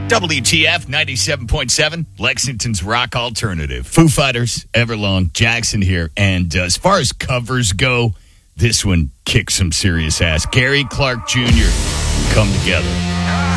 WTF 97.7, Lexington's rock alternative. Foo Fighters, Everlong, Jackson here. And as far as covers go, this one kicks some serious ass. Gary Clark Jr. Come Together.